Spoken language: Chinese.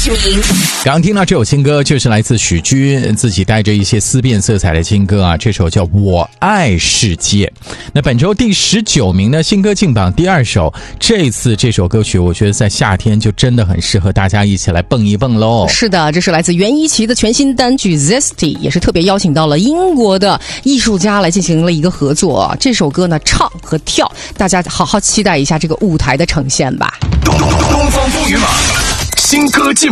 刚听到这首新歌，就是来自许君自己带着一些思辨色彩的新歌啊，这首叫《我爱世界》。那本周第19名呢，新歌劲榜第2首。这次这首歌曲，我觉得在夏天就真的很适合大家一起来蹦一蹦喽。 是的，这是来自袁一奇的全新单曲 Zesty， 也是特别邀请到了英国的艺术家来进行了一个合作。这首歌呢，唱和跳，大家好好期待一下这个舞台的呈现吧。 东方风云榜新歌劲